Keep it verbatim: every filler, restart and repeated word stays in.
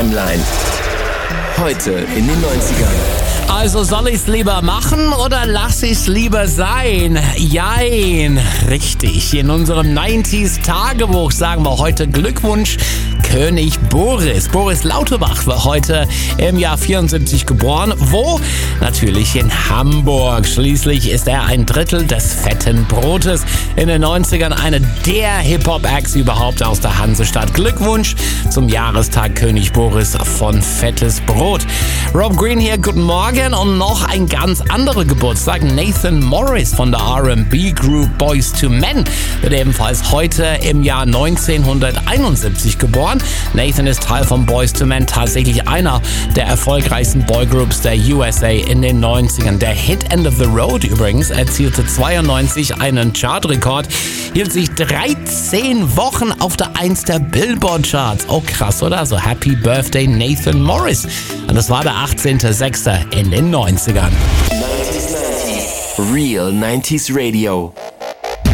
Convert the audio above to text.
Timeline. Heute in den neunzigern. Also soll ich's lieber machen oder lass ich's lieber sein? Jein, richtig. In unserem neunziger Tagebuch sagen wir heute Glückwunsch König Boris. Boris Lauterbach war heute im Jahr vierundsiebzig geboren. Wo? Natürlich in Hamburg. Schließlich ist er ein Drittel des fetten Brotes. In den neunzigern eine der Hip-Hop-Acts überhaupt aus der Hansestadt. Glückwunsch zum Jahrestag König Boris von Fettes Brot. Rob Green hier, guten Morgen. Und noch ein ganz anderer Geburtstag. Nathan Morris von der R and B Group Boyz two Men wird ebenfalls heute im Jahr neunzehnhunderteinundsiebzig geboren. Nathan ist Teil von Boyz two Men, tatsächlich einer der erfolgreichsten Boygroups der U S A in den neunzigern. Der Hit End of the Road übrigens erzielte zweiundneunzig einen Chartrekord, hielt sich dreizehn Wochen auf der eins der Billboard-Charts. Oh krass, oder? Also Happy Birthday Nathan Morris. Und das war der achtzehnter sechster in den neunzigern. Real neunziger Radio.